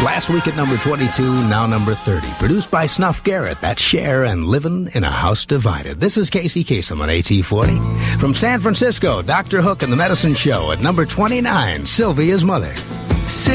Last week at number 22, now number 30. Produced by Snuff Garrett, that's Cher and Livin' in a House Divided. This is Casey Kasem on AT40. From San Francisco, Dr. Hook and the Medicine Show at number 29, Sylvia's Mother.